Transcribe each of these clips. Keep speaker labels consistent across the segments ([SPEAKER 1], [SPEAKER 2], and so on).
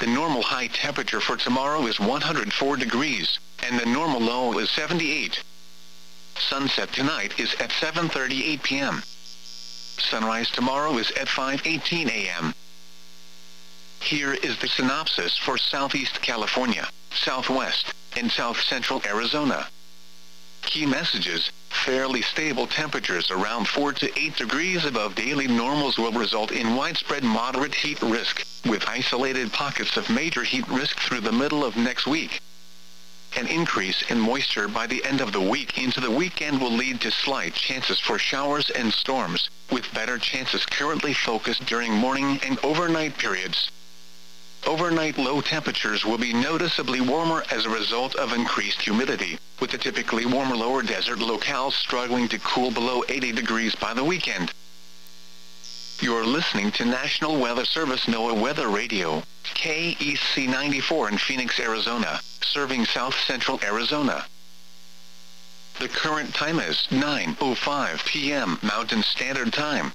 [SPEAKER 1] The normal high temperature for tomorrow is 104 degrees, and the normal low is 78. Sunset tonight is at 7:38 p.m. Sunrise tomorrow is at 5:18 a.m. Here is the synopsis for Southeast California, Southwest, and South Central Arizona. Key messages: fairly stable temperatures around 4 to 8 degrees above daily normals will result in widespread moderate heat risk, with isolated pockets of major heat risk through the middle of next week. An increase in moisture by the end of the week into the weekend will lead to slight chances for showers and storms, with better chances currently focused during morning and overnight periods. Overnight low temperatures will be noticeably warmer as a result of increased humidity, with the typically warmer lower desert locales struggling to cool below 80 degrees by the weekend. You're listening to National Weather Service NOAA Weather Radio, KEC 94 in Phoenix, Arizona, serving South Central Arizona. The current time is 9:05 p.m. Mountain Standard Time.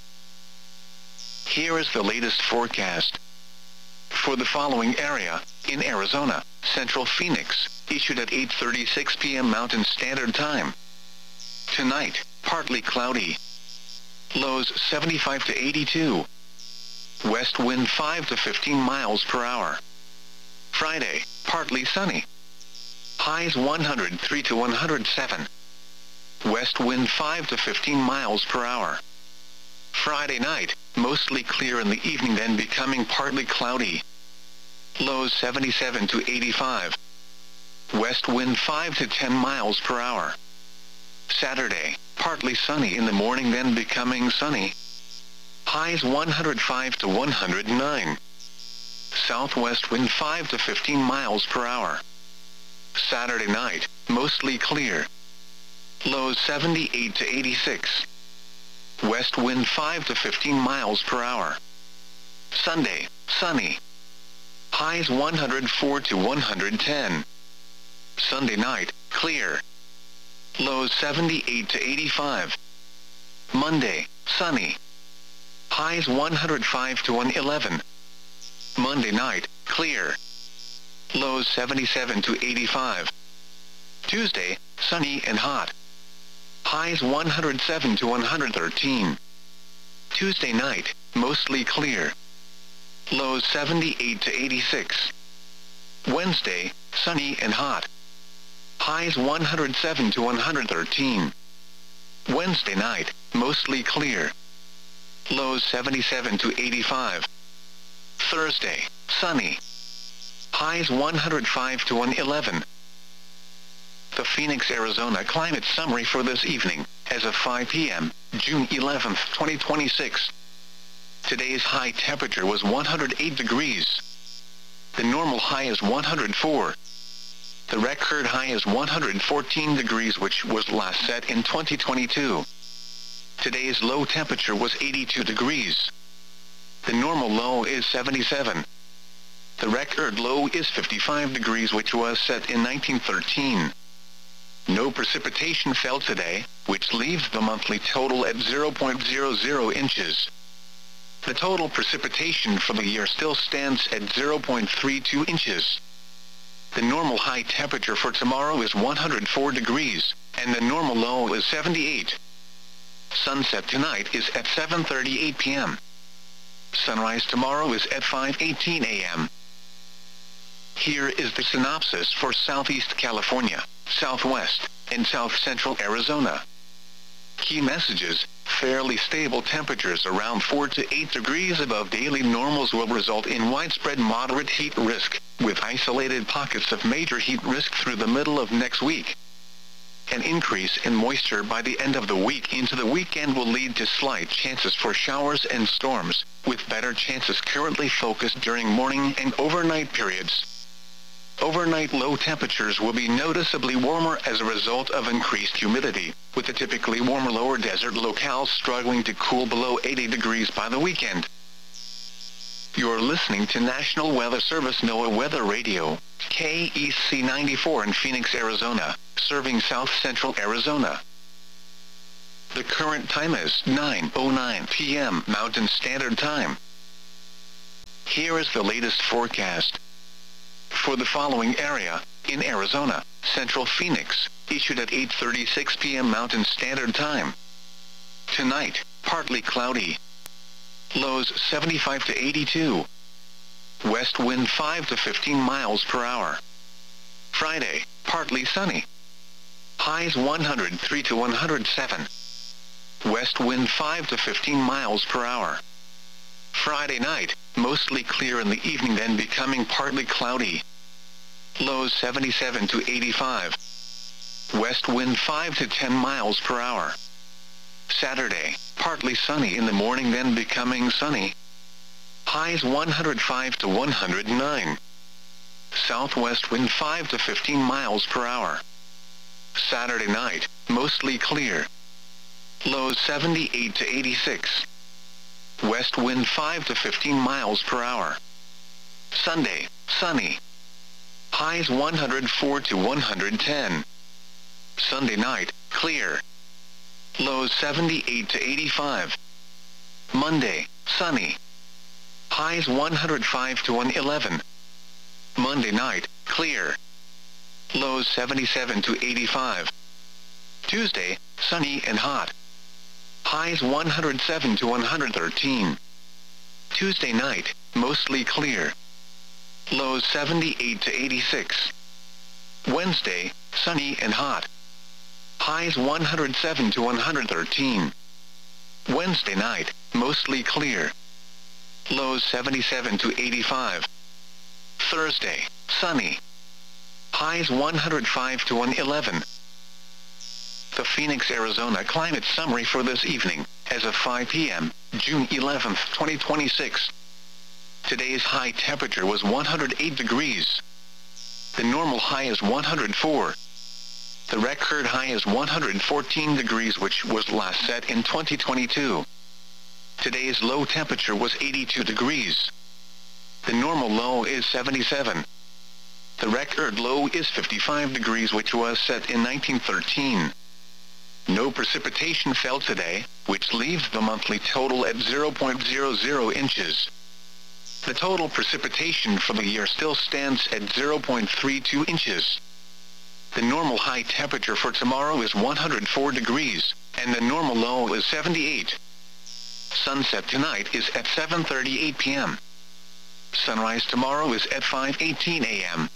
[SPEAKER 1] Here is the latest forecast. For the following area, in Arizona, Central Phoenix, issued at 8:36 p.m. Mountain Standard Time. Tonight, partly cloudy. Lows 75 to 82. West wind 5 to 15 miles per hour. Friday, partly sunny. Highs 103 to 107. West wind 5 to 15 miles per hour. Friday night, mostly clear in the evening, then becoming partly cloudy. Lows 77 to 85. West wind 5 to 10 miles per hour. Saturday, partly sunny in the morning, then becoming sunny. Highs 105 to 109. Southwest wind 5 to 15 miles per hour. Saturday night, mostly clear. Lows 78 to 86. West wind 5 to 15 miles per hour. Sunday, sunny. Highs 104 to 110. Sunday night, clear. Lows 78 to 85. Monday, sunny. Highs 105 to 111. Monday night, clear. Lows 77 to 85. Tuesday, sunny and hot. Highs 107 to 113. Tuesday night, mostly clear. Lows 78 to 86. Wednesday, sunny and hot. Highs 107 to 113. Wednesday night, mostly clear. Lows 77 to 85. Thursday, sunny. Highs 105 to 111. The Phoenix, Arizona climate summary for this evening, as of 5 p.m., June 11, 2026. Today's high temperature was 108 degrees. The normal high is 104. The record high is 114 degrees, which was last set in 2022. Today's low temperature was 82 degrees. The normal low is 77. The record low is 55 degrees, which was set in 1913. No precipitation fell today, which leaves the monthly total at 0.00 inches. The total precipitation for the year still stands at 0.32 inches. The normal high temperature for tomorrow is 104 degrees, and the normal low is 78. Sunset tonight is at 7:38 p.m. Sunrise tomorrow is at 5:18 a.m. Here is the synopsis for Southeast California, Southwest, and South Central Arizona. Key messages: fairly stable temperatures around 4 to 8 degrees above daily normals will result in widespread moderate heat risk, with isolated pockets of major heat risk through the middle of next week. An increase in moisture by the end of the week into the weekend will lead to slight chances for showers and storms, with better chances currently focused during morning and overnight periods. Overnight low temperatures will be noticeably warmer as a result of increased humidity, with the typically warmer lower desert locales struggling to cool below 80 degrees by the weekend. You're listening to National Weather Service NOAA Weather Radio, KEC 94 in Phoenix, Arizona, serving South Central Arizona. The current time is 9:09 p.m. Mountain Standard Time. Here is the latest forecast. for the following area, in Arizona, Central Phoenix, issued at 8:36 p.m. Mountain Standard Time. Tonight, partly cloudy. Lows 75 to 82. West wind 5 to 15 miles per hour. Friday, partly sunny. Highs 103 to 107. West wind 5 to 15 miles per hour. Friday night, mostly clear in the evening, then becoming partly cloudy. Lows 77 to 85. West wind 5 to 10 miles per hour. Saturday, partly sunny in the morning, then becoming sunny. Highs 105 to 109. Southwest wind 5 to 15 miles per hour. Saturday night, mostly clear. Lows 78 to 86. West wind 5 to 15 miles per hour. Sunday, sunny. Highs 104 to 110. Sunday night, clear. Lows 78 to 85. Monday, sunny. Highs 105 to 111. Monday night, clear. Lows 77 to 85. Tuesday, sunny and hot. Highs 107 to 113. Tuesday night, mostly clear. Lows 78 to 86. Wednesday, sunny and hot. Highs 107 to 113. Wednesday night, mostly clear. Lows 77 to 85. Thursday, sunny. Highs 105 to 111. The Phoenix, Arizona climate summary for this evening, as of 5 p.m., June 11, 2026. Today's high temperature was 108 degrees. The normal high is 104. The record high is 114 degrees, which was last set in 2022. Today's low temperature was 82 degrees. The normal low is 77. The record low is 55 degrees, which was set in 1913. No precipitation fell today, which leaves the monthly total at 0.00 inches. The total precipitation for the year still stands at 0.32 inches. The normal high temperature for tomorrow is 104 degrees, and the normal low is 78. Sunset tonight is at 7:38 p.m. Sunrise tomorrow is at 5:18 a.m.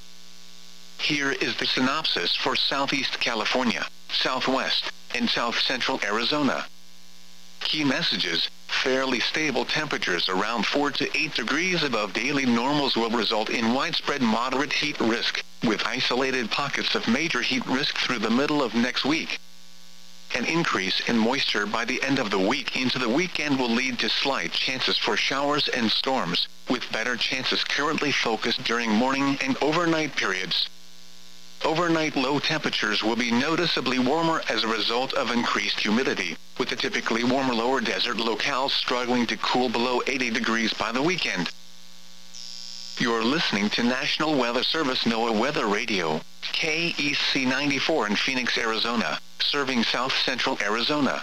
[SPEAKER 1] Here is the synopsis for Southeast California, Southwest, and South Central Arizona. Key messages: fairly stable temperatures around 4 to 8 degrees above daily normals will result in widespread moderate heat risk, with isolated pockets of major heat risk through the middle of next week. An increase in moisture by the end of the week into the weekend will lead to slight chances for showers and storms, with better chances currently focused during morning and overnight periods. Overnight low temperatures will be noticeably warmer as a result of increased humidity, with the typically warmer lower desert locales struggling to cool below 80 degrees by the weekend. You're listening to National Weather Service NOAA Weather Radio, KEC 94 in Phoenix, Arizona, serving South Central Arizona.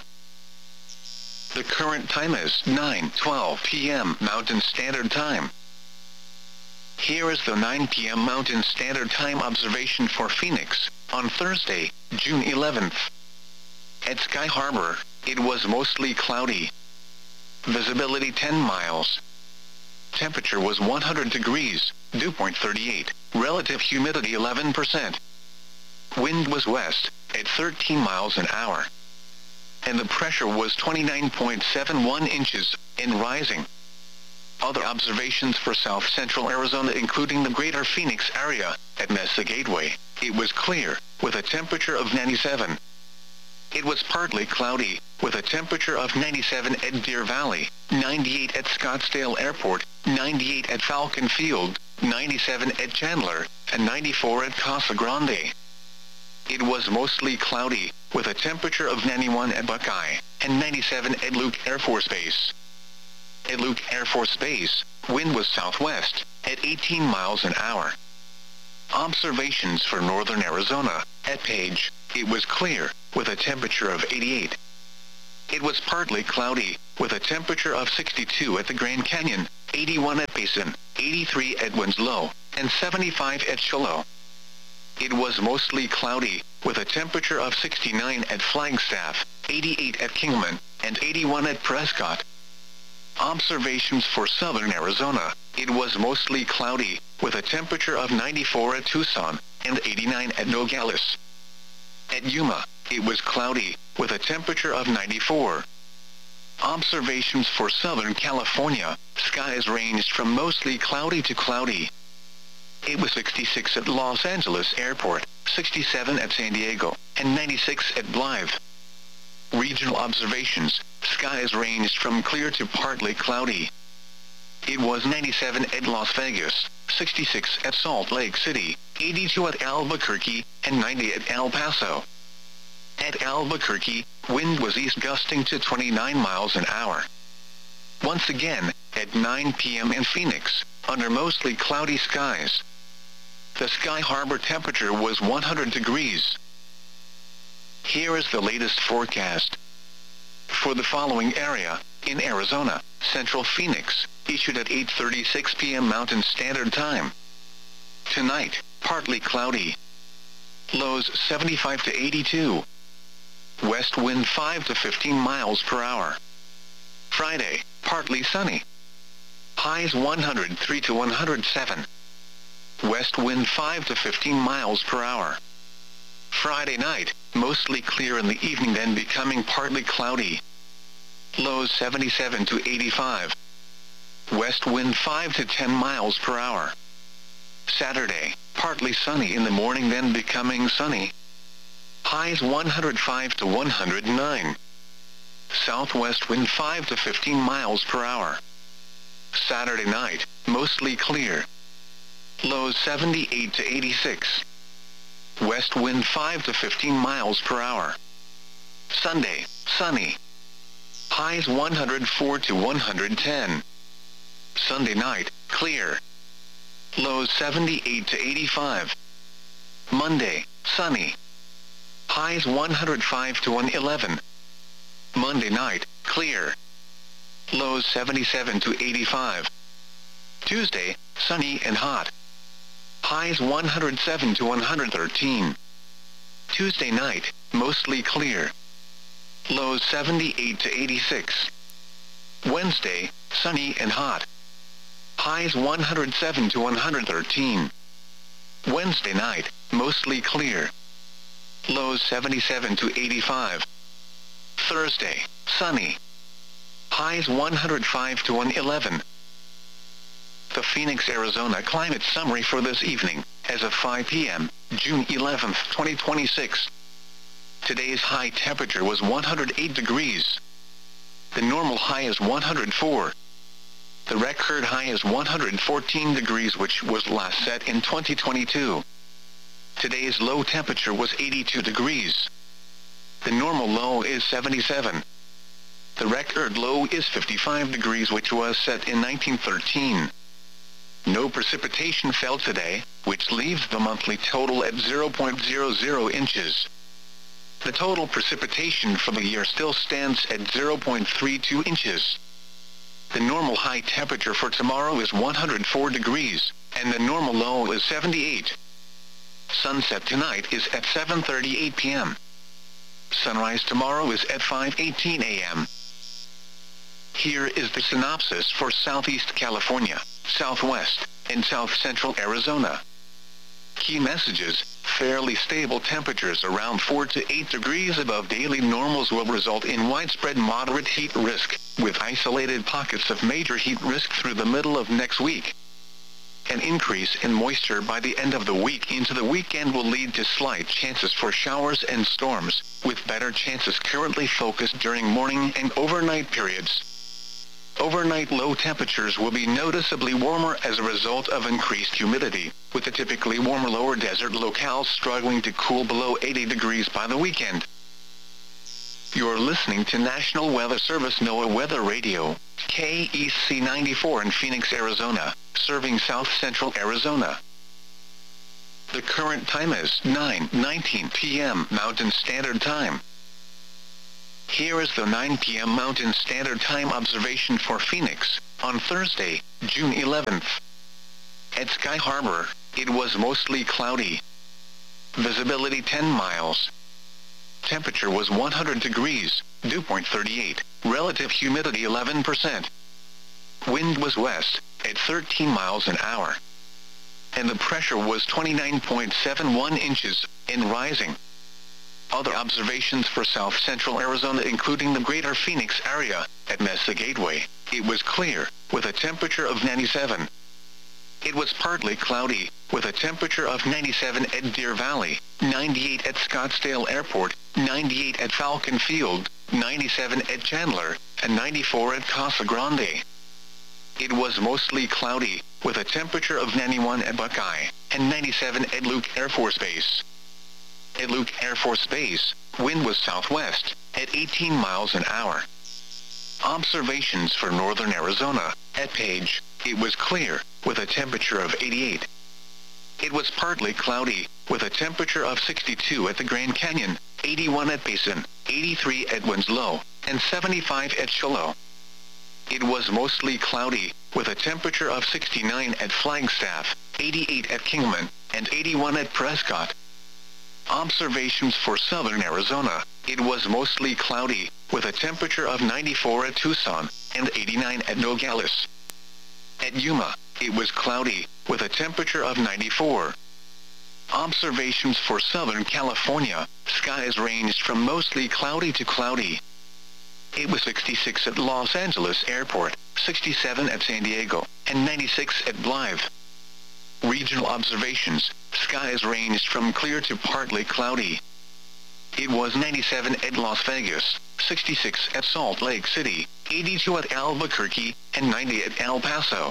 [SPEAKER 1] The current time is 9:12 p.m. Mountain Standard Time. Here is the 9 p.m. Mountain Standard Time observation for Phoenix, on Thursday, June 11th. At Sky Harbor, it was mostly cloudy. Visibility 10 miles. Temperature was 100 degrees, dew point 38, relative humidity 11%. Wind was west, at 13 miles an hour. And the pressure was 29.71 inches, and rising. Other observations for South Central Arizona, including the greater Phoenix area, at Mesa Gateway, it was clear, with a temperature of 97. It was partly cloudy, with a temperature of 97 at Deer Valley, 98 at Scottsdale Airport, 98 at Falcon Field, 97 at Chandler, and 94 at Casa Grande. It was mostly cloudy, with a temperature of 91 at Buckeye, and 97 at Luke Air Force Base. At Luke Air Force Base, wind was southwest, at 18 miles an hour. Observations for northern Arizona, at Page, it was clear, with a temperature of 88. It was partly cloudy, with a temperature of 62 at the Grand Canyon, 81 at Basin, 83 at Winslow, and 75 at Shiloh. It was mostly cloudy, with a temperature of 69 at Flagstaff, 88 at Kingman, and 81 at Prescott. Observations for southern Arizona. It was mostly cloudy, with a temperature of 94 at Tucson, and 89 at Nogales. At Yuma, it was cloudy, with a temperature of 94. Observations for Southern California. Skies ranged from mostly cloudy to cloudy. It was 66 at Los Angeles Airport, 67 at San Diego, and 96 at Blythe. Regional observations. Skies ranged from clear to partly cloudy. It was 97 at Las Vegas, 66 at Salt Lake City, 82 at Albuquerque, and 90 at El Paso. At Albuquerque, wind was east gusting to 29 miles an hour. Once again, at 9 p.m. in Phoenix, under mostly cloudy skies. The Sky Harbor temperature was 100 degrees. Here is the latest forecast. For the following area, in Arizona, Central Phoenix, issued at 8:36 p.m. Mountain Standard Time. Tonight, partly cloudy. Lows 75 to 82. West wind 5 to 15 miles per hour. Friday, partly sunny. Highs 103 to 107. West wind 5 to 15 miles per hour. Friday night, mostly clear in the evening, then becoming partly cloudy. Lows 77 to 85. West wind 5 to 10 miles per hour. Saturday, partly sunny in the morning, then becoming sunny. Highs 105 to 109. Southwest wind 5 to 15 miles per hour. Saturday night, mostly clear. Lows 78 to 86. West wind 5 to 15 miles per hour. Sunday, sunny. Highs 104 to 110. Sunday night, clear. Lows 78 to 85. Monday, sunny. Highs 105 to 111. Monday night, clear. Lows 77 to 85. Tuesday, sunny and hot. Highs 107 to 113. Tuesday night, mostly clear. Lows 78 to 86. Wednesday, sunny and hot. Highs 107 to 113. Wednesday night, mostly clear. Lows 77 to 85. Thursday, sunny. Highs 105 to 111. The Phoenix, Arizona climate summary for this evening, as of 5 p.m., June 11, 2026. Today's high temperature was 108 degrees. The normal high is 104. The record high is 114 degrees, which was last set in 2022. Today's low temperature was 82 degrees. The normal low is 77. The record low is 55 degrees, which was set in 1913. No precipitation fell today, which leaves the monthly total at 0.00 inches. The total precipitation for the year still stands at 0.32 inches. The normal high temperature for tomorrow is 104 degrees, and the normal low is 78. Sunset tonight is at 7:38 p.m. Sunrise tomorrow is at 5:18 a.m. Here is the synopsis for Southeast California, Southwest, and South Central Arizona. Key messages: fairly stable temperatures around 4 to 8 degrees above daily normals will result in widespread moderate heat risk, with isolated pockets of major heat risk through the middle of next week. An increase in moisture by the end of the week into the weekend will lead to slight chances for showers and storms, with better chances currently focused during morning and overnight periods. Overnight low temperatures will be noticeably warmer as a result of increased humidity, with the typically warmer lower desert locales struggling to cool below 80 degrees by the weekend. You're listening to National Weather Service NOAA Weather Radio, KEC 94 in Phoenix, Arizona, serving South Central Arizona. The current time is 9:19 p.m. Mountain Standard Time. Here is the 9 p.m. Mountain Standard Time observation for Phoenix, on Thursday, June 11th. At Sky Harbor, it was mostly cloudy. Visibility 10 miles. Temperature was 100 degrees, dew point 38, relative humidity 11%. Wind was west, at 13 miles an hour. And the pressure was 29.71 inches, and rising. Other observations for south central Arizona including the greater Phoenix area, at Mesa Gateway, it was clear, with a temperature of 97. It was partly cloudy, with a temperature of 97 at Deer Valley, 98 at Scottsdale Airport, 98 at Falcon Field, 97 at Chandler, and 94 at Casa Grande. It was mostly cloudy, with a temperature of 91 at Buckeye, and 97 at Luke Air Force Base. At Luke Air Force Base, wind was southwest, at 18 miles an hour. Observations for northern Arizona, at Page, it was clear, with a temperature of 88. It was partly cloudy, with a temperature of 62 at the Grand Canyon, 81 at Basin, 83 at Winslow, and 75 at Shiloh. It was mostly cloudy, with a temperature of 69 at Flagstaff, 88 at Kingman, and 81 at Prescott. Observations for southern Arizona, it was mostly cloudy, with a temperature of 94 at Tucson, and 89 at Nogales. At Yuma, it was cloudy, with a temperature of 94. Observations for Southern California, skies ranged from mostly cloudy to cloudy. It was 66 at Los Angeles Airport, 67 at San Diego, and 96 at Blythe. Regional observations, skies ranged from clear to partly cloudy. It was 97 at Las Vegas, 66 at Salt Lake City, 82 at Albuquerque, and 90 at El Paso.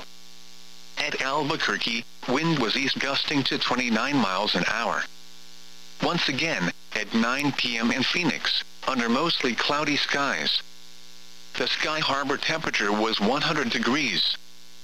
[SPEAKER 1] At Albuquerque, wind was east gusting to 29 miles an hour. Once again, at 9 p.m. in Phoenix, under mostly cloudy skies. The Sky Harbor temperature was 100 degrees.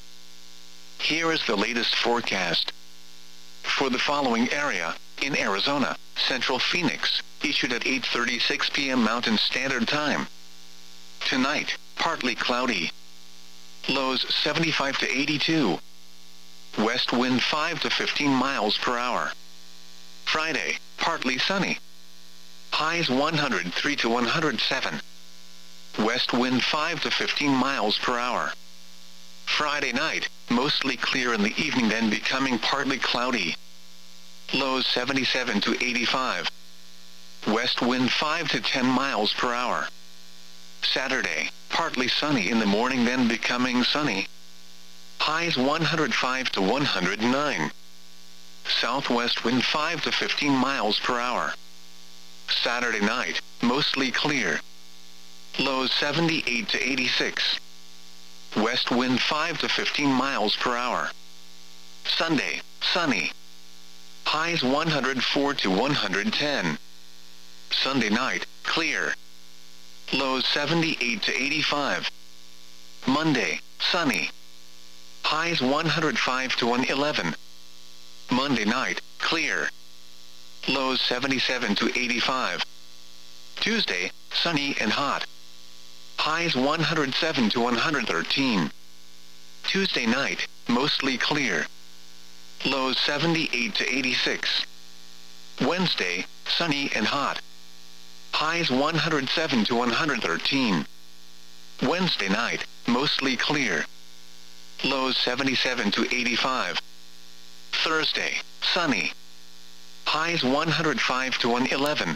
[SPEAKER 1] Here is the latest forecast. For the following area, in Arizona, Central Phoenix, issued at 8:36 p.m. Mountain Standard Time. Tonight, partly cloudy. Lows 75 to 82. West wind 5 to 15 miles per hour. Friday, partly sunny. Highs 103 to 107. West wind 5 to 15 miles per hour. Friday night, mostly clear in the evening then becoming partly cloudy. Lows 77 to 85. West wind 5 to 10 miles per hour. Saturday, partly sunny in the morning then becoming sunny. Highs 105 to 109. Southwest wind 5 to 15 miles per hour. Saturday night, mostly clear. Lows 78 to 86. West wind 5 to 15 miles per hour. Sunday, sunny. Highs 104 to 110. Sunday night, clear. Lows 78 to 85. Monday, sunny. Highs 105 to 111. Monday night, clear. Lows 77 to 85. Tuesday, sunny and hot. Highs 107 to 113. Tuesday night, mostly clear. Lows 78 to 86. Wednesday, sunny and hot. Highs 107 to 113. Wednesday night, mostly clear. Lows 77 to 85. Thursday, sunny. Highs 105 to 111.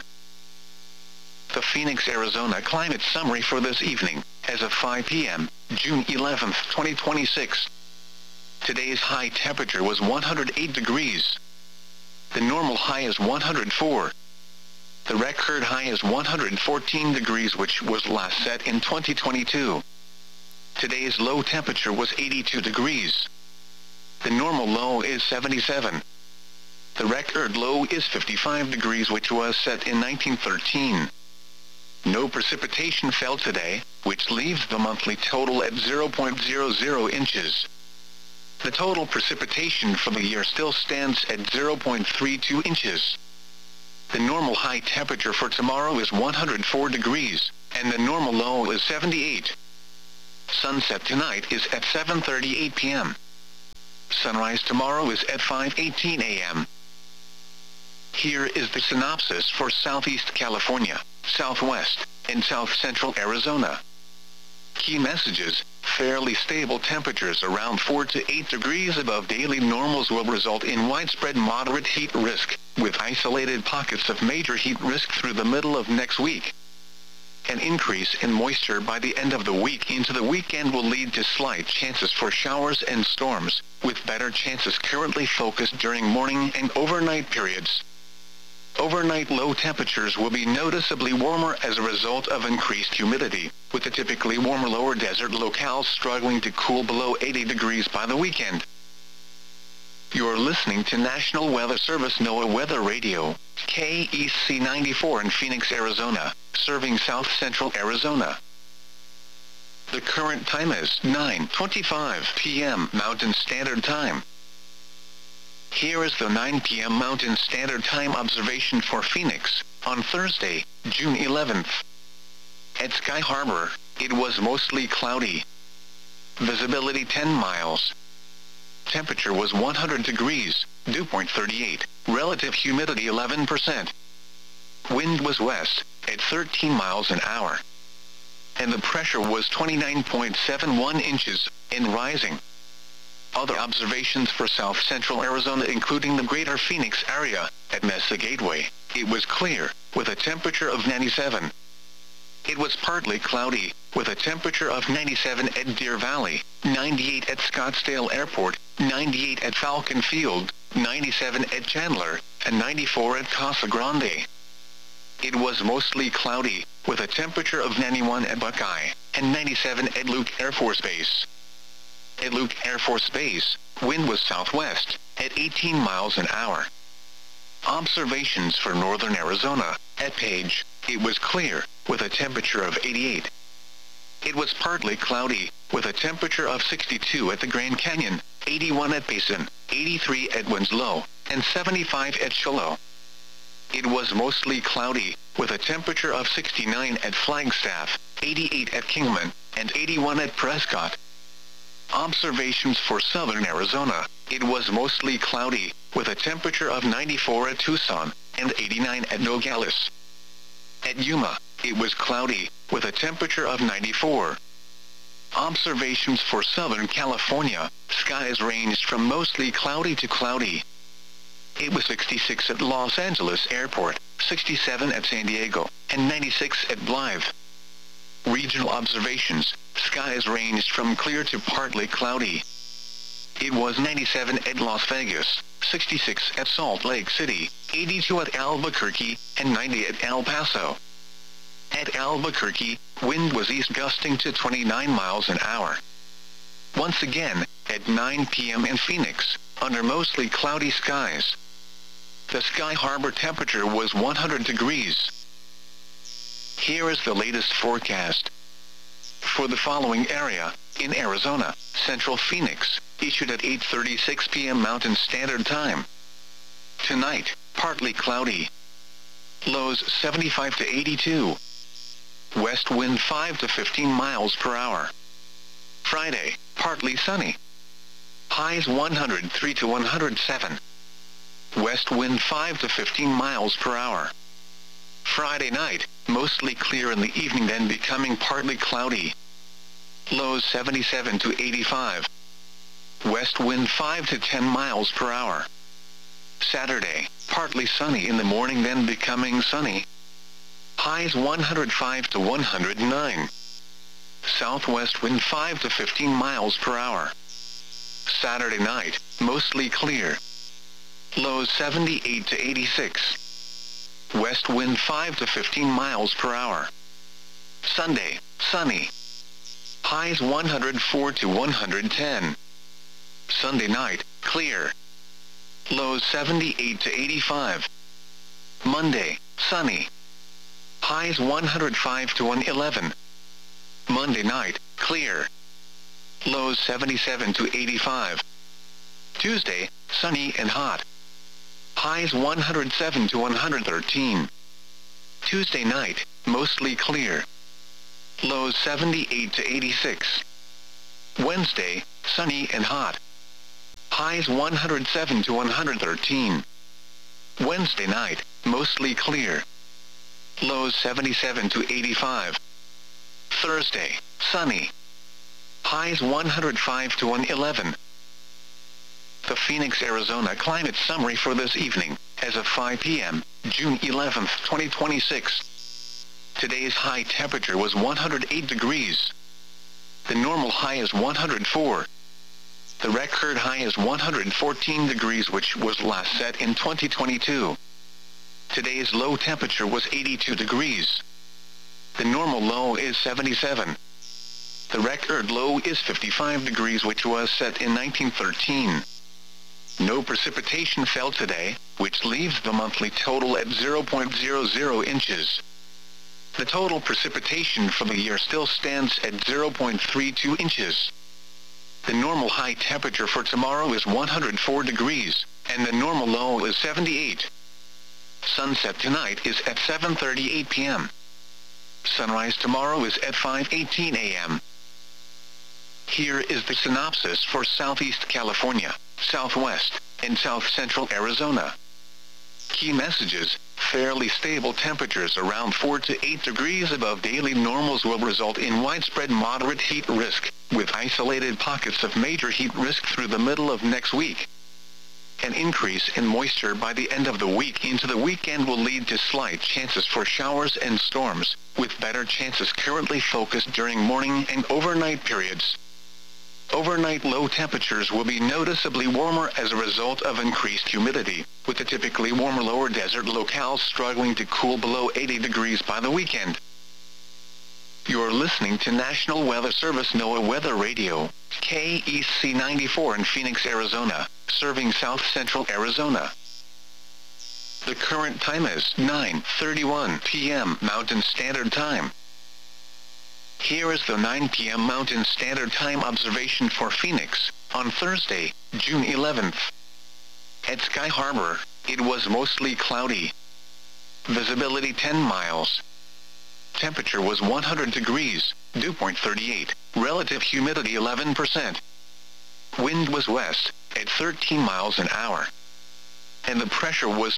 [SPEAKER 1] The Phoenix, Arizona climate summary for this evening, as of 5 p.m., June 11, 2026. Today's high temperature was 108 degrees. The normal high is 104. The record high is 114 degrees, which was last set in 2022. Today's low temperature was 82 degrees. The normal low is 77. The record low is 55 degrees, which was set in 1913. No precipitation fell today, which leaves the monthly total at 0.00 inches. The total precipitation for the year still stands at 0.32 inches. The normal high temperature for tomorrow is 104 degrees, and the normal low is 78. Sunset tonight is at 7:38 p.m. Sunrise tomorrow is at 5:18 a.m. Here is the synopsis for Southeast California, Southwest, and South Central Arizona. Key messages: fairly stable temperatures around 4 to 8 degrees above daily normals will result in widespread moderate heat risk, with isolated pockets of major heat risk through the middle of next week. An increase in moisture by the end of the week into the weekend will lead to slight chances for showers and storms, with better chances currently focused during morning and overnight periods. Overnight low temperatures will be noticeably warmer as a result of increased humidity, with the typically warmer lower desert locales struggling to cool below 80 degrees by the weekend. You're listening to National Weather Service NOAA Weather Radio, KEC 94 in Phoenix, Arizona, serving South Central Arizona. The current time is 9:25 p.m. Mountain Standard Time. Here is the 9 p.m. Mountain Standard Time observation for Phoenix, on Thursday, June 11th. At Sky Harbor, it was mostly cloudy. Visibility 10 miles. Temperature was 100 degrees, dew point 38, relative humidity 11%. Wind was west, at 13 miles an hour. And the pressure was 29.71 inches, and rising. Other observations for South Central Arizona including the greater Phoenix area, at Mesa Gateway, it was clear, with a temperature of 97. It was partly cloudy, with a temperature of 97 at Deer Valley, 98 at Scottsdale Airport, 98 at Falcon Field, 97 at Chandler, and 94 at Casa Grande. It was mostly cloudy, with a temperature of 91 at Buckeye, and 97 at Luke Air Force Base. At Luke Air Force Base, wind was southwest, at 18 miles an hour. Observations for northern Arizona, at Page, it was clear, with a temperature of 88. It was partly cloudy, with a temperature of 62 at the Grand Canyon, 81 at Basin, 83 at Winslow, and 75 at Shiloh. It was mostly cloudy, with a temperature of 69 at Flagstaff, 88 at Kingman, and 81 at Prescott. Observations for southern Arizona, it was mostly cloudy, with a temperature of 94 at Tucson, and 89 at Nogales. At Yuma, it was cloudy, with a temperature of 94. Observations for Southern California, skies ranged from mostly cloudy to cloudy. It was 66 at Los Angeles Airport, 67 at San Diego, and 96 at Blythe. Regional observations, skies ranged from clear to partly cloudy. It was 97 at Las Vegas, 66 at Salt Lake City, 82 at Albuquerque, and 90 at El Paso. At Albuquerque, wind was east gusting to 29 miles an hour. Once again, at 9 p.m. in Phoenix, under mostly cloudy skies. The Sky Harbor temperature was 100 degrees. Here is the latest forecast. For the following area, in Arizona, Central Phoenix, issued at 8:36 p.m. Mountain Standard Time. Tonight, partly cloudy. Lows 75 to 82. West wind 5 to 15 miles per hour. Friday, partly sunny. Highs 103 to 107. West wind 5 to 15 miles per hour. Friday night, mostly clear in the evening then becoming partly cloudy. Lows 77 to 85. West wind 5 to 10 miles per hour. Saturday, partly sunny in the morning then becoming sunny. Highs 105 to 109. Southwest wind 5 to 15 miles per hour. Saturday night, mostly clear. Lows 78 to 86. West wind 5 to 15 miles per hour. Sunday, sunny. Highs 104 to 110. Sunday night, clear. Lows 78 to 85. Monday, sunny. Highs 105 to 111. Monday night, clear. Lows 77 to 85. Tuesday, sunny and hot. Highs 107 to 113. Tuesday night, mostly clear. Lows 78 to 86. Wednesday, sunny and hot. Highs 107 to 113. Wednesday night, mostly clear. Lows 77 to 85. Thursday, sunny. Highs 105 to 111. The Phoenix, Arizona climate summary for this evening, as of 5 p.m., June 11, 2026. Today's high temperature was 108 degrees. The normal high is 104. The record high is 114 degrees, which was last set in 2022. Today's low temperature was 82 degrees. The normal low is 77. The record low is 55 degrees, which was set in 1913. No precipitation fell today, which leaves the monthly total at 0.00 inches. The total precipitation for the year still stands at 0.32 inches. The normal high temperature for tomorrow is 104 degrees, and the normal low is 78. Sunset tonight is at 7:38 p.m. Sunrise tomorrow is at 5:18 a.m. Here is the synopsis for Southeast California, Southwest, and South Central Arizona. Key messages: fairly stable temperatures around 4 to 8 degrees above daily normals will result in widespread moderate heat risk, with isolated pockets of major heat risk through the middle of next week. An increase in moisture by the end of the week into the weekend will lead to slight chances for showers and storms, with better chances currently focused during morning and overnight periods. Overnight low temperatures will be noticeably warmer as a result of increased humidity, with the typically warmer lower desert locales struggling to cool below 80 degrees by the weekend. You're listening to National Weather Service NOAA Weather Radio, KEC 94 in Phoenix, Arizona, serving South Central Arizona. The current time is 9:31 p.m. Mountain Standard Time. Here is the 9 p.m. Mountain Standard Time observation for Phoenix, on Thursday, June 11th. At Sky Harbor, it was mostly cloudy. Visibility 10 miles. Temperature was 100 degrees, dew point 38, relative humidity 11%. Wind was west, at 13 miles an hour. And the pressure was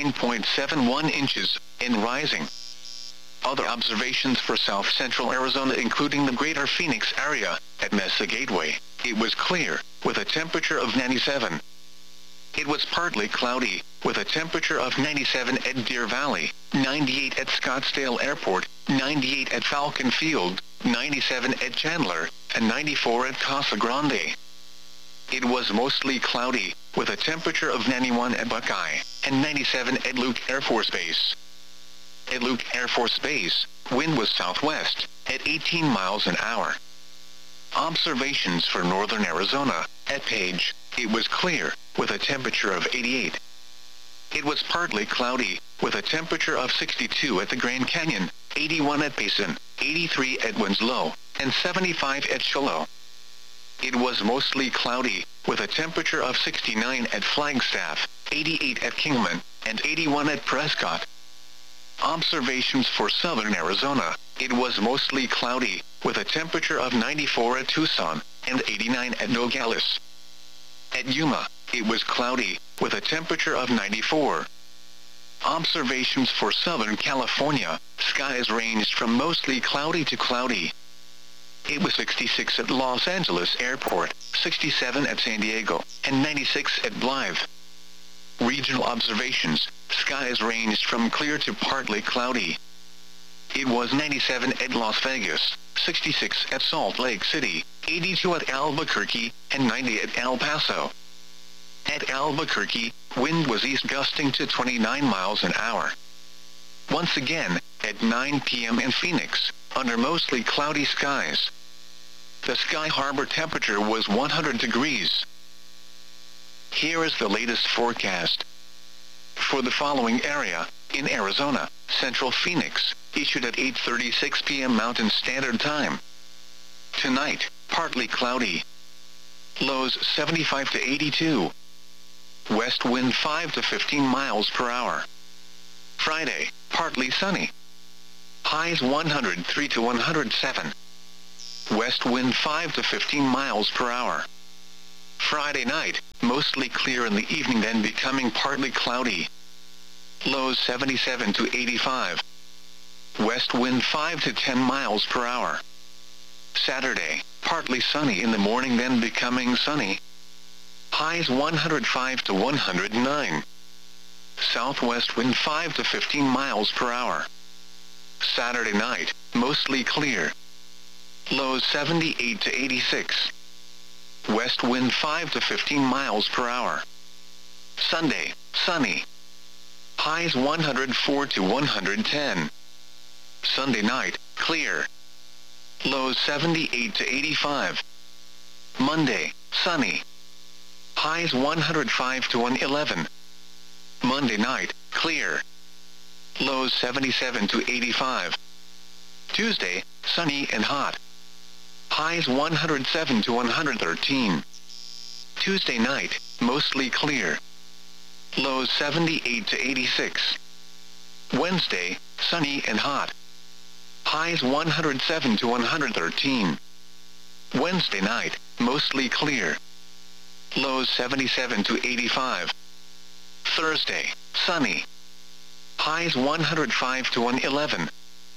[SPEAKER 1] 29.71 inches, and rising. Other observations for South Central Arizona, including the greater Phoenix area, at Mesa Gateway, it was clear, with a temperature of 97. It was partly cloudy, with a temperature of 97 at Deer Valley, 98 at Scottsdale Airport, 98 at Falcon Field, 97 at Chandler, and 94 at Casa Grande. It was mostly cloudy, with a temperature of 91 at Buckeye, and 97 at Luke Air Force Base. At Luke Air Force Base, wind was southwest, at 18 miles an hour. Observations for northern Arizona, at Page, it was clear, with a temperature of 88. It was partly cloudy, with a temperature of 62 at the Grand Canyon, 81 at Payson, 83 at Winslow, and 75 at Shiloh. It was mostly cloudy, with a temperature of 69 at Flagstaff, 88 at Kingman, and 81 at Prescott. Observations for southern Arizona, it was mostly cloudy, with a temperature of 94 at Tucson, and 89 at Nogales. At Yuma, it was cloudy, with a temperature of 94. Observations for Southern California, skies ranged from mostly cloudy to cloudy. It was 66 at Los Angeles Airport, 67 at San Diego, and 96 at Blythe. Regional observations, skies ranged from clear to partly cloudy. It was 97 at Las Vegas, 66 at Salt Lake City, 82 at Albuquerque, and 90 at El Paso. At Albuquerque, wind was east gusting to 29 miles an hour. Once again, at 9 p.m. in Phoenix, under mostly cloudy skies. The Sky Harbor temperature was 100 degrees. Here is the latest forecast. For the following area, in Arizona, Central Phoenix, issued at 8:36 p.m. Mountain Standard Time. Tonight, partly cloudy. Lows 75 to 82. West wind 5 to 15 miles per hour. Friday, partly sunny. Highs 103 to 107. West wind 5 to 15 miles per hour. Friday night, mostly clear in the evening then becoming partly cloudy. Lows 77 to 85. West wind 5 to 10 miles per hour. Saturday, partly sunny in the morning then becoming sunny. Highs 105 to 109. Southwest wind 5 to 15 miles per hour. Saturday night, mostly clear. Lows 78 to 86. West wind 5 to 15 miles per hour. Sunday, sunny. Highs 104 to 110. Sunday night, clear. Lows 78 to 85. Monday, sunny. Highs 105 to 111. Monday night, clear. Lows 77 to 85. Tuesday, sunny and hot. Highs 107 to 113. Tuesday night, mostly clear. Lows 78 to 86. Wednesday, sunny and hot. Highs 107 to 113. Wednesday night, mostly clear. Lows 77 to 85. Thursday, sunny. Highs 105 to 111.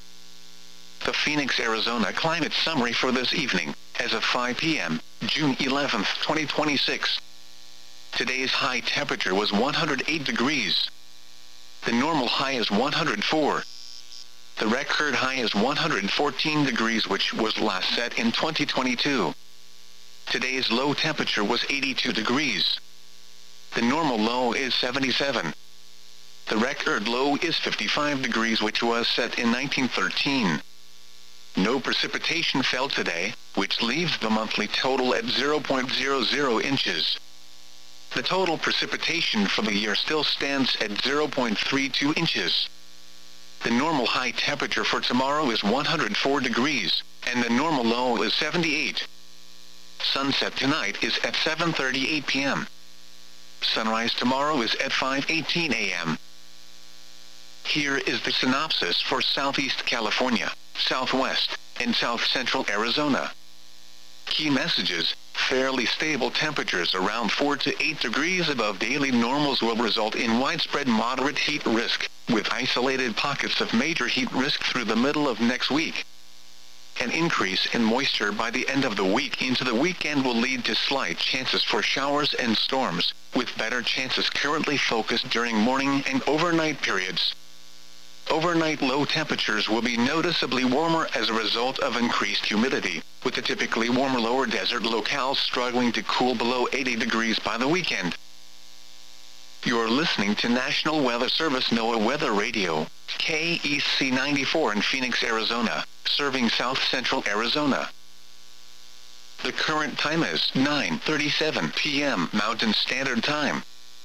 [SPEAKER 1] The Phoenix, Arizona climate summary for this evening, as of 5 p.m., June 11, 2026. Today's high temperature was 108 degrees. The normal high is 104. The record high is 114 degrees, which was last set in 2022. Today's low temperature was 82 degrees. The normal low is 77. The record low is 55 degrees, which was set in 1913. No precipitation fell today, which leaves the monthly total at 0.00 inches. The total precipitation for the year still stands at 0.32 inches. The normal high temperature for tomorrow is 104 degrees, and the normal low is 78. Sunset tonight is at 7:38 p.m. Sunrise tomorrow is at 5:18 a.m. Here is the synopsis for Southeast California, Southwest, and South Central Arizona. Key messages: fairly stable temperatures around 4 to 8 degrees above daily normals will result in widespread moderate heat risk, with isolated pockets of major heat risk through the middle of next week. An increase in moisture by the end of the week into the weekend will lead to slight chances for showers and storms, with better chances currently focused during morning and overnight periods. Overnight low temperatures will be noticeably warmer as a result of increased humidity, with the typically warmer lower desert locales struggling to cool below 80 degrees by the weekend. You're listening to National Weather Service NOAA Weather Radio, KEC 94 in Phoenix, Arizona, serving South Central Arizona. The current time is 9:37 p.m. Mountain Standard Time.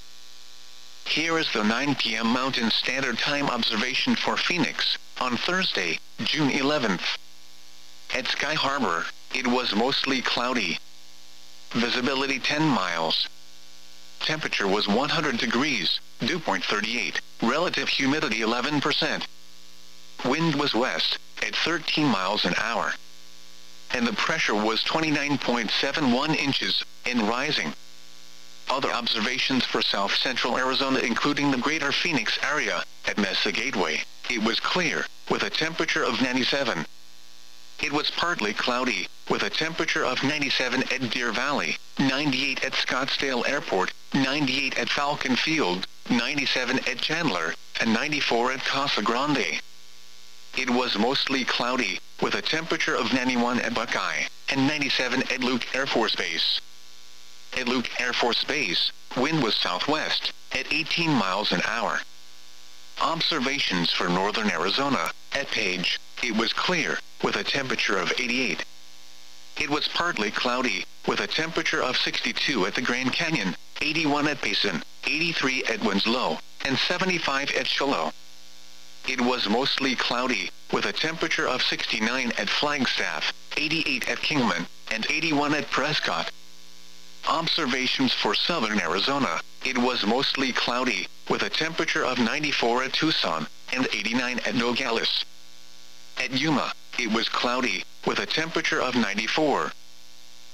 [SPEAKER 1] Here is the 9 p.m. Mountain Standard Time observation for Phoenix, on Thursday, June 11th. At Sky Harbor, it was mostly cloudy. Visibility 10 miles. Temperature was 100 degrees, dew point 38, relative humidity 11%. Wind was west, at 13 miles an hour. And the pressure was 29.71 inches, and rising. Other observations for South Central Arizona including the greater Phoenix area, at Mesa Gateway, it was clear, with a temperature of 97. It was partly cloudy, with a temperature of 97 at Deer Valley, 98 at Scottsdale Airport, 98 at Falcon Field, 97 at Chandler, and 94 at Casa Grande. It was mostly cloudy, with a temperature of 91 at Buckeye, and 97 at Luke Air Force Base. At Luke Air Force Base, wind was southwest, at 18 miles an hour. Observations for northern Arizona, at Page, it was clear, with a temperature of 88. It was partly cloudy, with a temperature of 62 at the Grand Canyon, 81 at Payson, 83 at Winslow, and 75 at Shiloh. It was mostly cloudy, with a temperature of 69 at Flagstaff, 88 at Kingman, and 81 at Prescott. Observations for southern Arizona, it was mostly cloudy, with a temperature of 94 at Tucson, and 89 at Nogales. At Yuma, it was cloudy, with a temperature of 94.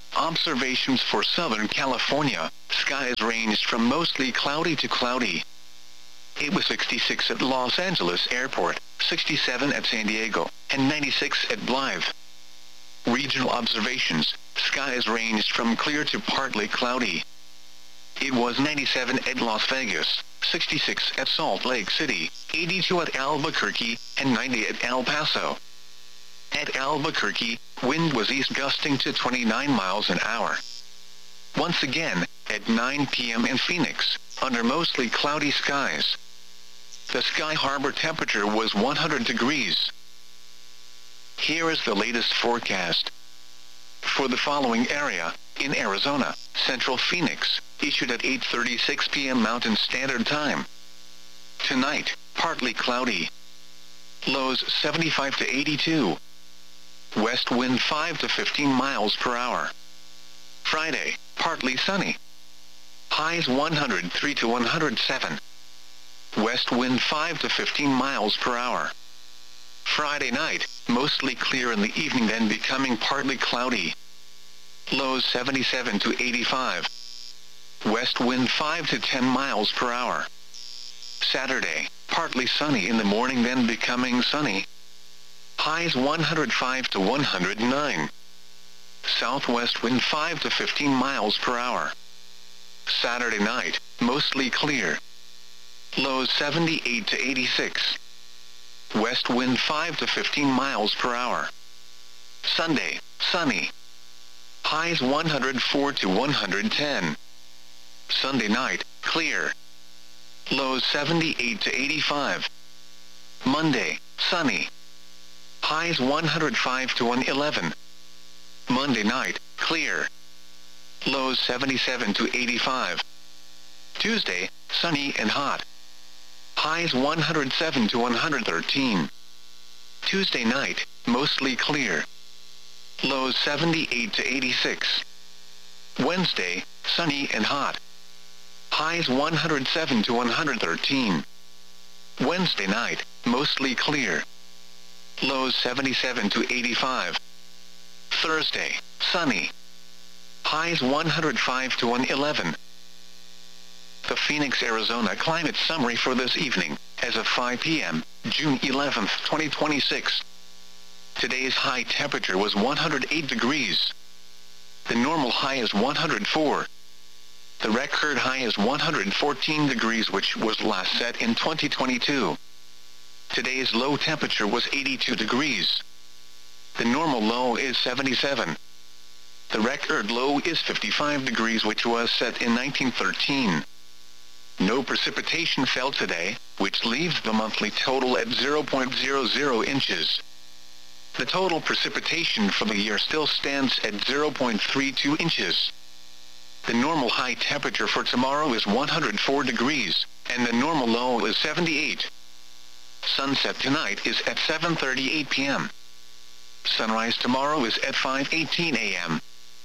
[SPEAKER 1] Observations for Southern California, skies ranged from mostly cloudy to cloudy. It was 66 at Los Angeles Airport, 67 at San Diego, and 96 at Blythe. Regional observations, skies ranged from clear to partly cloudy. It was 97 at Las Vegas, 66 at Salt Lake City, 82 at Albuquerque, and 90 at El Paso. At Albuquerque, wind was east gusting to 29 miles an hour. Once again, at 9 p.m. in Phoenix, under mostly cloudy skies. The Sky Harbor temperature was 100 degrees. Here is the latest forecast. For the following area, in Arizona, Central Phoenix, issued at 8:36 p.m. Mountain Standard Time. Tonight, partly cloudy. Lows 75 to 82. West wind 5 to 15 miles per hour. Friday, partly sunny. Highs 103 to 107. West wind 5 to 15 miles per hour. Friday night, mostly clear in the evening, then becoming partly cloudy. Lows 77 to 85. West wind 5 to 10 miles per hour. Saturday, partly sunny in the morning, then becoming sunny. Highs 105 to 109. Southwest wind 5 to 15 miles per hour. Saturday night, mostly clear. Lows 78 to 86. West wind 5 to 15 miles per hour. Sunday, sunny. Highs 104 to 110. Sunday night, clear. Lows 78 to 85. Monday, sunny. Highs 105 to 111. Monday night, clear. Lows 77 to 85. Tuesday, sunny and hot. Highs 107 to 113. Tuesday night, mostly clear. Lows 78 to 86. Wednesday, sunny and hot. Highs 107 to 113. Wednesday night, mostly clear. Lows 77 to 85. Thursday, sunny. Highs 105 to 111. The Phoenix, Arizona climate summary for this evening, as of 5 p.m., June 11, 2026. Today's high temperature was 108 degrees. The normal high is 104. The record high is 114 degrees, which was last set in 2022. Today's low temperature was 82 degrees. The normal low is 77. The record low is 55 degrees, which was set in 1913. No precipitation fell today, which leaves the monthly total at 0.00 inches. The total precipitation for the year still stands at 0.32 inches. The normal high temperature for tomorrow is 104 degrees, and the normal low is 78. Sunset tonight is at 7:38 p.m. Sunrise tomorrow is at 5:18 a.m.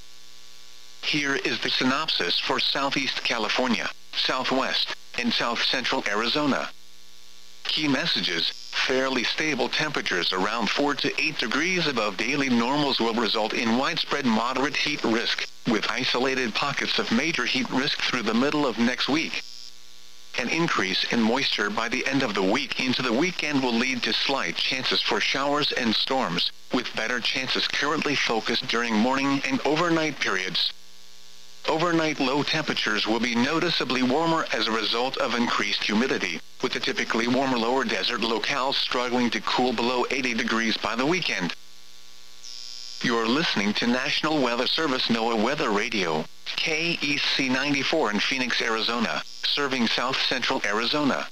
[SPEAKER 1] Here is the synopsis for Southeast California, Southwest, and South Central Arizona. Key messages: fairly stable temperatures around 4 to 8 degrees above daily normals will result in widespread moderate heat risk, with isolated pockets of major heat risk through the middle of next week. An increase in moisture by the end of the week into the weekend will lead to slight chances for showers and storms, with better chances currently focused during morning and overnight periods. Overnight low temperatures will be noticeably warmer as a result of increased humidity, with the typically warmer lower desert locales struggling to cool below 80 degrees by the weekend. You're listening to National Weather Service NOAA Weather Radio, KEC 94 in Phoenix, Arizona, serving South Central Arizona.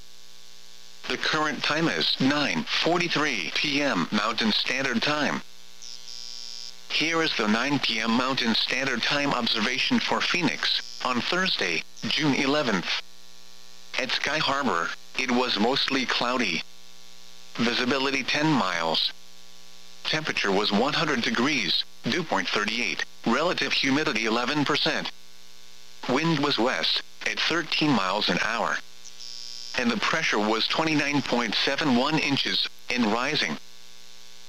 [SPEAKER 1] The current time is 9:43 p.m. Mountain Standard Time. Here is the 9 p.m. Mountain Standard Time observation for Phoenix, on Thursday, June 11th. At Sky Harbor, it was mostly cloudy. Visibility 10 miles. Temperature was 100 degrees, dew point 38, relative humidity 11%. Wind was west, at 13 miles an hour. And the pressure was 29.71 inches, and rising.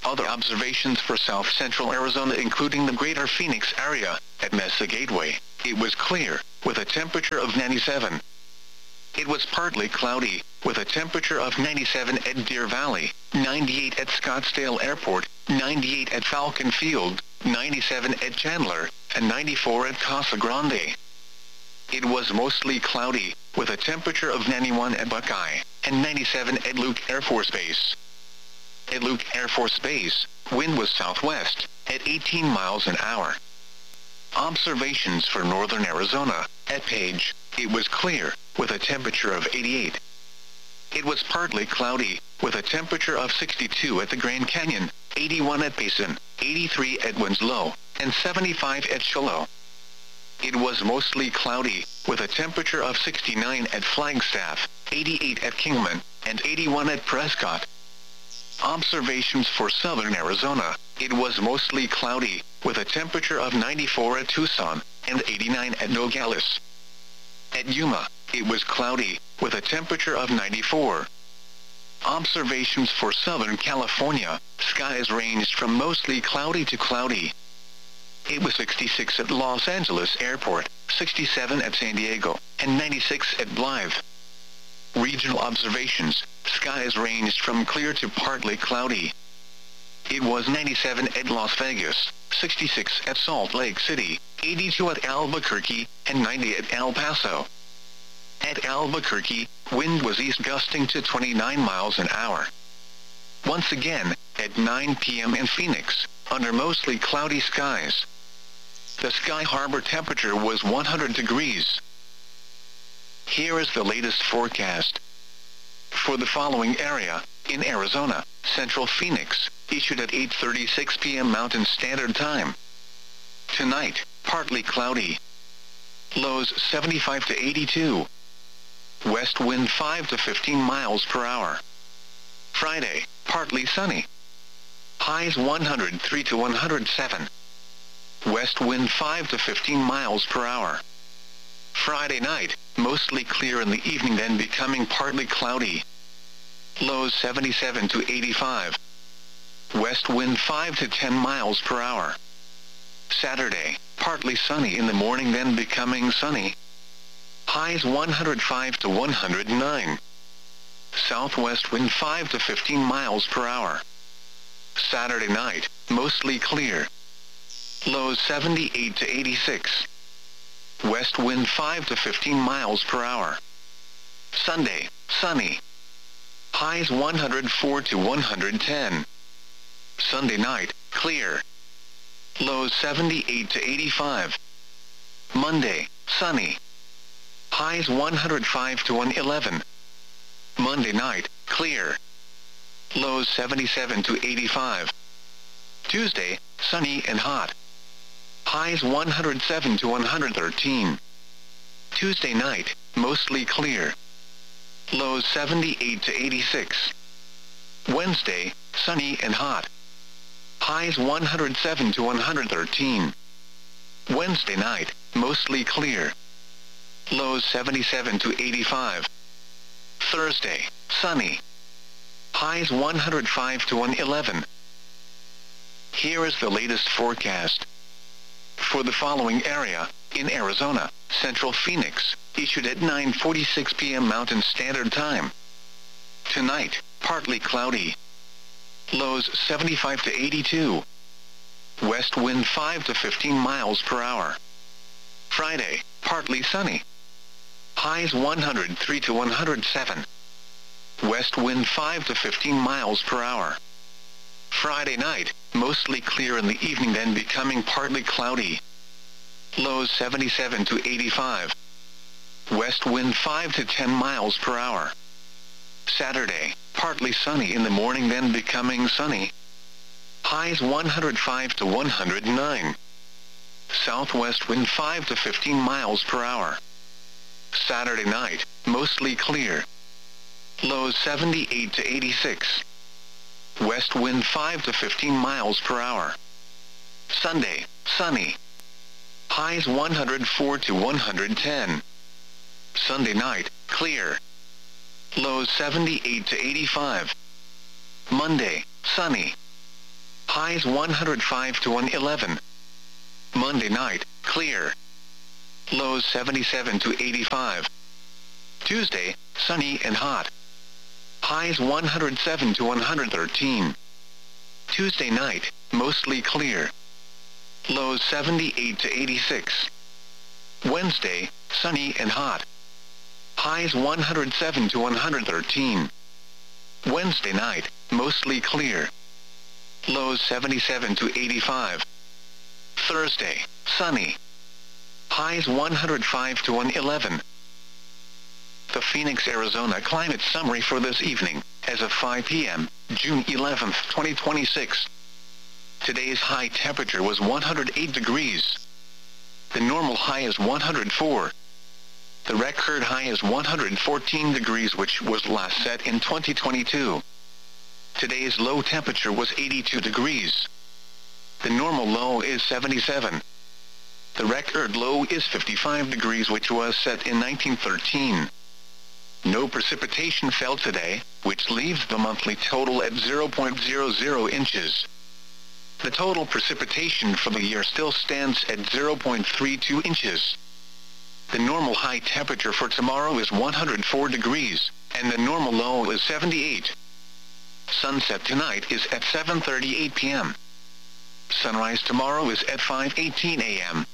[SPEAKER 1] Other observations for south-central Arizona including the greater Phoenix area. At Mesa Gateway, it was clear, with a temperature of 97. It was partly cloudy, with a temperature of 97 at Deer Valley, 98 at Scottsdale Airport, 98 at Falcon Field, 97 at Chandler, and 94 at Casa Grande. It was mostly cloudy, with a temperature of 91 at Buckeye, and 97 at Luke Air Force Base. At Luke Air Force Base, wind was southwest, at 18 miles an hour. Observations for northern Arizona. At Page, it was clear, with a temperature of 88. It was partly cloudy, with a temperature of 62 at the Grand Canyon, 81 at Basin, 83 at Winslow, and 75 at Shiloh. It was mostly cloudy, with a temperature of 69 at Flagstaff, 88 at Kingman, and 81 at Prescott. Observations for southern Arizona. It was mostly cloudy, with a temperature of 94 at Tucson, and 89 at Nogales. At Yuma, it was cloudy, with a temperature of 94. Observations for Southern California. Skies ranged from mostly cloudy to cloudy. It was 66 at Los Angeles Airport, 67 at San Diego, and 96 at Blythe. Regional observations. Skies ranged from clear to partly cloudy. It was 97 at Las Vegas, 66 at Salt Lake City, 82 at Albuquerque, and 90 at El Paso. At Albuquerque, wind was east gusting to 29 miles an hour. Once again, at 9 p.m. in Phoenix, under mostly cloudy skies. The Sky Harbor temperature was 100 degrees. Here is the latest forecast. For the following area, in Arizona, Central Phoenix, issued at 8:36 p.m. Mountain Standard Time. Tonight, partly cloudy. Lows 75 to 82. West wind 5 to 15 miles per hour. Friday, partly sunny. Highs 103 to 107. West wind 5 to 15 miles per hour. Friday night, mostly clear in the evening then becoming partly cloudy. Lows 77 to 85. West wind 5 to 10 miles per hour. Saturday, partly sunny in the morning then becoming sunny. Highs 105 to 109. Southwest wind 5 to 15 miles per hour. Saturday night, mostly clear. Lows 78 to 86. West wind 5 to 15 miles per hour. Sunday, sunny. Highs 104 to 110. Sunday night, clear. Lows 78 to 85. Monday, sunny. Highs 105 to 111. Monday night, clear. Lows 77 to 85. Tuesday, sunny and hot. Highs 107 to 113. Tuesday night, mostly clear. Lows 78 to 86. Wednesday, sunny and hot. Highs 107 to 113. Wednesday night, mostly clear. Lows 77 to 85. Thursday, sunny. Highs 105 to 111. Here is the latest forecast. For the following area, in Arizona, Central Phoenix, issued at 9:46 p.m. Mountain Standard Time. Tonight, partly cloudy. Lows 75 to 82. West wind 5 to 15 miles per hour. Friday, partly sunny. Highs 103 to 107. West wind 5 to 15 miles per hour. Friday night, mostly clear in the evening then becoming partly cloudy. Lows 77 to 85. West wind 5 to 10 miles per hour. Saturday, partly sunny in the morning then becoming sunny. Highs 105 to 109. Southwest wind 5 to 15 miles per hour. Saturday night, mostly clear. Lows 78 to 86. West wind 5 to 15 miles per hour. Sunday, sunny. Highs 104 to 110. Sunday night, clear. Lows 78 to 85. Monday, sunny. Highs 105 to 111. Monday night, clear. Lows 77 to 85. Tuesday, sunny and hot. Highs 107 to 113. Tuesday night, mostly clear. Lows 78 to 86. Wednesday, sunny and hot. Highs 107 to 113. Wednesday night, mostly clear. Lows 77 to 85. Thursday, sunny. Highs 105 to 111. The Phoenix, Arizona climate summary for this evening, as of 5 p.m., June 11, 2026. Today's high temperature was 108 degrees. The normal high is 104. The record high is 114 degrees, which was last set in 2022. Today's low temperature was 82 degrees. The normal low is 77. The record low is 55 degrees, which was set in 1913. No precipitation fell today, which leaves the monthly total at 0.00 inches. The total precipitation for the year still stands at 0.32 inches. The normal high temperature for tomorrow is 104 degrees, and the normal low is 78. Sunset tonight is at 7:38 p.m. Sunrise tomorrow is at 5:18 a.m.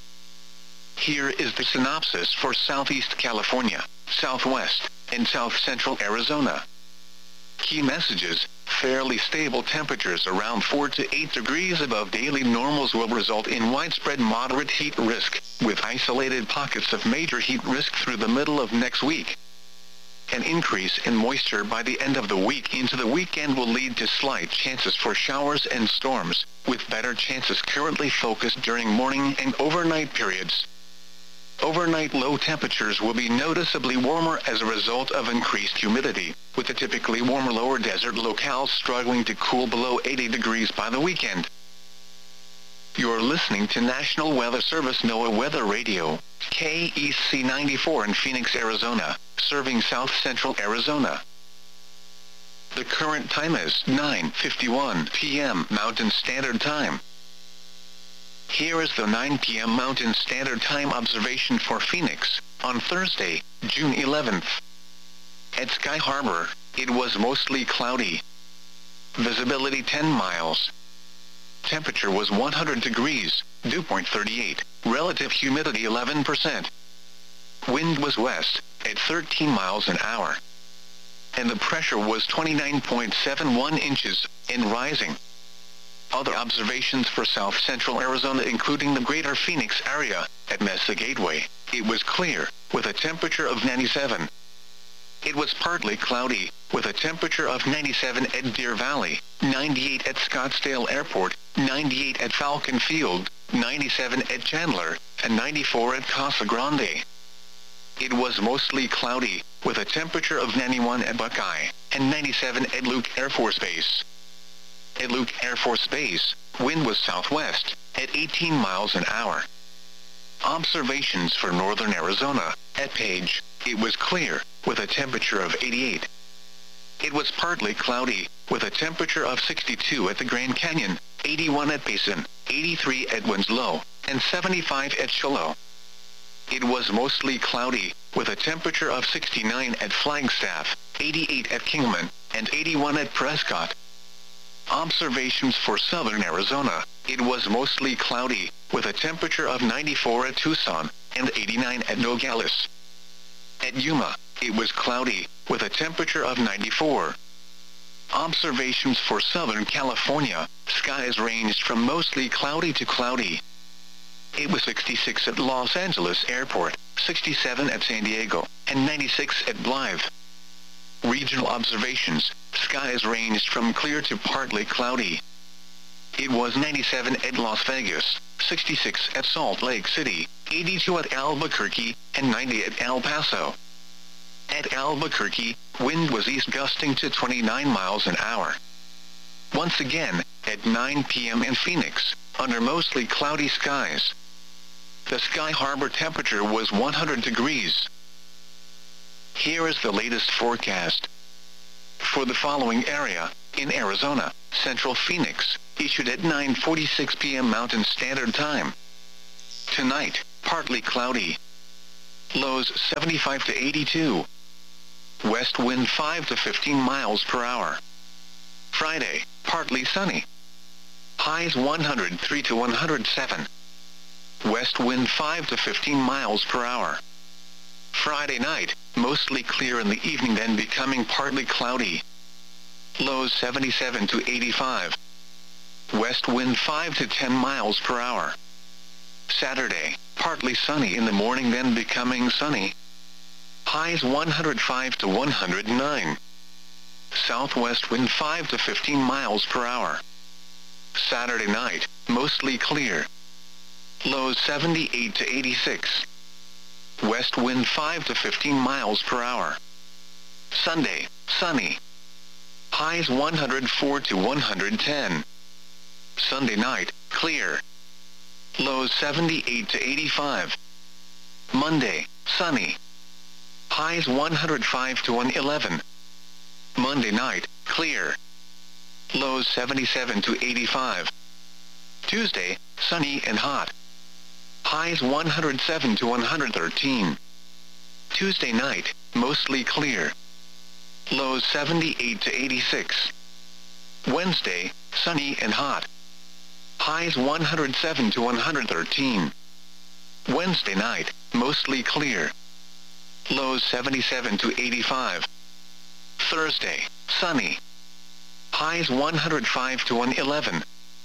[SPEAKER 1] Here is the synopsis for Southeast California, Southwest, and South Central Arizona. Key messages: fairly stable temperatures around 4 to 8 degrees above daily normals will result in widespread moderate heat risk, with isolated pockets of major heat risk through the middle of next week. An increase in moisture by the end of the week into the weekend will lead to slight chances for showers and storms, with better chances currently focused during morning and overnight periods. Overnight low temperatures will be noticeably warmer as a result of increased humidity, with the typically warmer lower desert locales struggling to cool below 80 degrees by the weekend. You're listening to National Weather Service NOAA Weather Radio, KEC 94 in Phoenix, Arizona, serving South Central Arizona. The current time is 9:51 p.m. Mountain Standard Time. Here is the 9 p.m. Mountain Standard Time observation for Phoenix, on Thursday, June 11th. At Sky Harbor, it was mostly cloudy. Visibility 10 miles. Temperature was 100 degrees, dew point 38, relative humidity 11%. Wind was west, at 13 miles an hour. And the pressure was 29.71 inches, and rising. Other observations for South Central Arizona, including the greater Phoenix area, at Mesa Gateway, it was clear, with a temperature of 97. It was partly cloudy, with a temperature of 97 at Deer Valley, 98 at Scottsdale Airport, 98 at Falcon Field, 97 at Chandler, and 94 at Casa Grande. It was mostly cloudy, with a temperature of 91 at Buckeye, and 97 at Luke Air Force Base. At Luke Air Force Base, wind was southwest, at 18 miles an hour. Observations for northern Arizona, at Page, it was clear, with a temperature of 88. It was partly cloudy, with a temperature of 62 at the Grand Canyon, 81 at Payson, 83 at Winslow, and 75 at Shiloh. It was mostly cloudy, with a temperature of 69 at Flagstaff, 88 at Kingman, and 81 at Prescott. Observations for southern Arizona, it was mostly cloudy, with a temperature of 94 at Tucson, and 89 at Nogales. At Yuma, it was cloudy, with a temperature of 94. Observations for Southern California, skies ranged from mostly cloudy to cloudy. It was 66 at Los Angeles Airport, 67 at San Diego, and 96 at Blythe. Regional observations, skies ranged from clear to partly cloudy. It was 97 at Las Vegas, 66 at Salt Lake City, 82 at Albuquerque, and 90 at El Paso. At Albuquerque, wind was east gusting to 29 miles an hour. Once again, at 9 p.m. in Phoenix, under mostly cloudy skies. The Sky Harbor temperature was 100 degrees. Here is the latest forecast. For the following area, in Arizona, Central Phoenix, issued at 9:46 p.m. Mountain Standard Time. Tonight, partly cloudy. Lows 75 to 82. West wind 5 to 15 miles per hour. Friday, partly sunny. Highs 103 to 107. West wind 5 to 15 miles per hour. Friday night, mostly clear in the evening, then becoming partly cloudy. Lows 77 to 85. West wind 5 to 10 miles per hour. Saturday, partly sunny in the morning, then becoming sunny. Highs 105 to 109. Southwest wind 5 to 15 miles per hour. Saturday night, mostly clear. Lows 78 to 86. West wind 5 to 15 miles per hour. Sunday, sunny. Highs 104 to 110. Sunday night, clear. Lows 78 to 85. Monday, sunny. Highs 105 to 111. Monday night, clear. Lows 77 to 85. Tuesday, sunny and hot. Highs 107 to 113. Tuesday night, mostly clear. Lows 78 to 86. Wednesday, sunny and hot. Highs 107 to 113. Wednesday night, mostly clear. Lows 77 to 85. Thursday, sunny. Highs 105 to 111.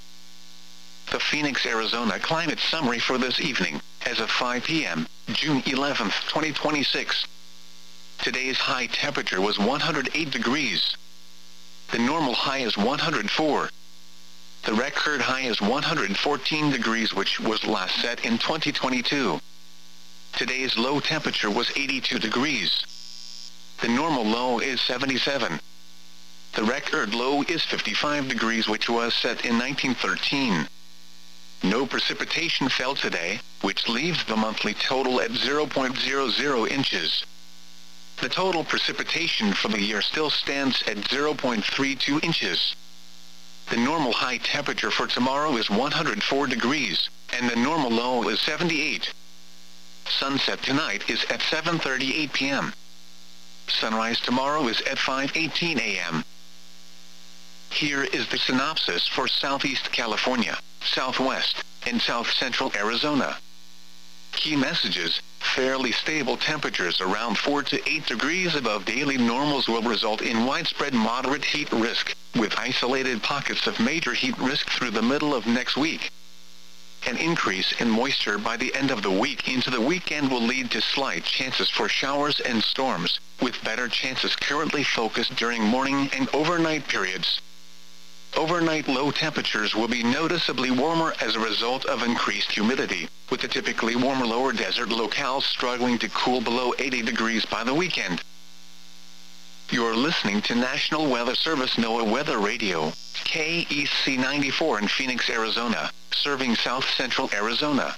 [SPEAKER 1] The Phoenix, Arizona climate summary for this evening, as of 5 p.m., June 11, 2026. Today's high temperature was 108 degrees. The normal high is 104. The record high is 114 degrees, which was last set in 2022. Today's low temperature was 82 degrees. The normal low is 77. The record low is 55 degrees, which was set in 1913. No precipitation fell today, which leaves the monthly total at 0.00 inches. The total precipitation for the year still stands at 0.32 inches. The normal high temperature for tomorrow is 104 degrees, and the normal low is 78. Sunset tonight is at 7:38 p.m. Sunrise tomorrow is at 5:18 a.m. Here is the synopsis for Southeast California, Southwest, and South Central Arizona. Key messages: fairly stable temperatures around 4 to 8 degrees above daily normals will result in widespread moderate heat risk, with isolated pockets of major heat risk through the middle of next week. An increase in moisture by the end of the week into the weekend will lead to slight chances for showers and storms, with better chances currently focused during morning and overnight periods. Overnight low temperatures will be noticeably warmer as a result of increased humidity, with the typically warmer lower desert locales struggling to cool below 80 degrees by the weekend. You're listening to National Weather Service NOAA Weather Radio, KEC 94 in Phoenix, Arizona, serving South Central Arizona.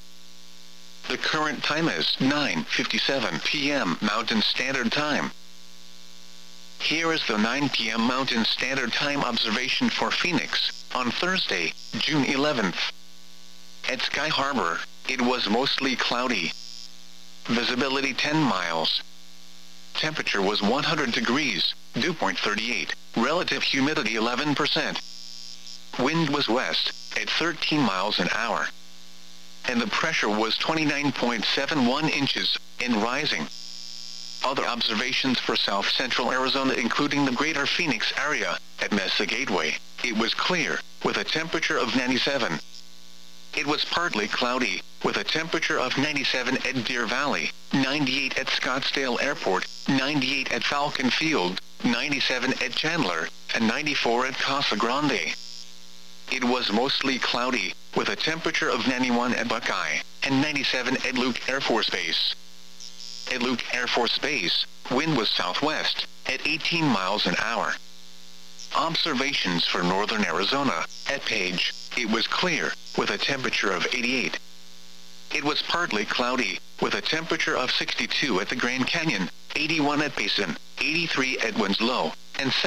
[SPEAKER 1] The current time is 9:57 p.m. Mountain Standard Time. Here is the 9 p.m. Mountain Standard Time observation for Phoenix, on Thursday, June 11th. At Sky Harbor, it was mostly cloudy. Visibility 10 miles. Temperature was 100 degrees, dew point 38, relative humidity 11%. Wind was west, at 13 miles an hour. And the pressure was 29.71 inches, and rising. Other observations for South Central Arizona, including the greater Phoenix area, at Mesa Gateway, it was clear, with a temperature of 97. It was partly cloudy, with a temperature of 97 at Deer Valley, 98 at Scottsdale Airport, 98 at Falcon Field, 97 at Chandler, and 94 at Casa Grande. It was mostly cloudy, with a temperature of 91 at Buckeye, and 97 at Luke Air Force Base. At Luke Air Force Base, wind was southwest, at 18 miles an hour. Observations for northern Arizona, at Page, it was clear, with a temperature of 88. It was partly cloudy, with a temperature of 62 at the Grand Canyon, 81 at Basin, 83 at Winslow, and